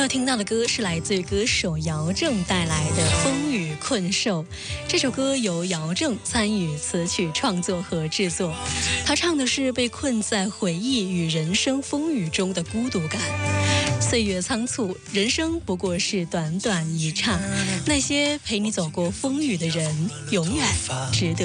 要听到的歌是来自于歌手姚正带来的《风雨困兽》。这首歌由姚正参与词曲创作和制作，他唱的是被困在回忆与人生风雨中的孤独感。岁月仓促，人生不过是短短一刹，那些陪你走过风雨的人，永远值得